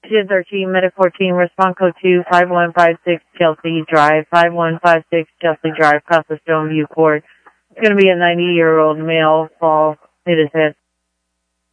Oxygen 13, Medic 14, respond code 2, 5156 Chelsea Drive, 5156 Chelsea Drive, across the Stoneview Court. It's going to be a 90-year-old male fall, hit his head.